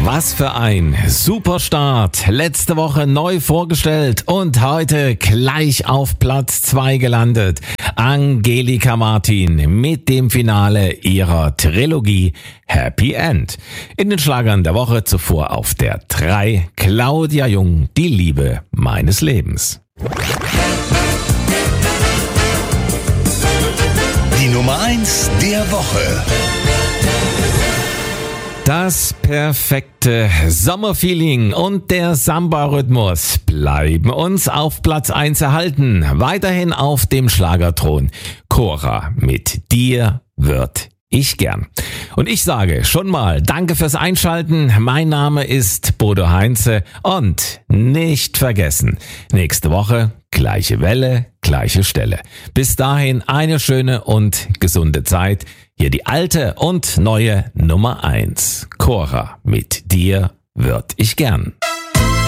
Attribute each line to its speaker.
Speaker 1: Was für ein super Start. Letzte Woche neu vorgestellt und heute gleich auf Platz 2 gelandet. Angelika Martin mit dem Finale ihrer Trilogie Happy End. In den Schlagern der Woche zuvor auf der 3 Claudia Jung, die Liebe meines Lebens.
Speaker 2: Die Nummer 1 der Woche.
Speaker 1: Das perfekte Sommerfeeling und der Samba-Rhythmus bleiben uns auf Platz 1 erhalten. Weiterhin auf dem Schlagerthron. Cora mit Dir würd ich gern. Und ich sage schon mal danke fürs Einschalten. Mein Name ist Bodo Heinze und nicht vergessen, nächste Woche gleiche Welle, gleiche Stelle. Bis dahin eine schöne und gesunde Zeit. Hier die alte und neue Nummer 1. Cora mit Dir würd ich gern.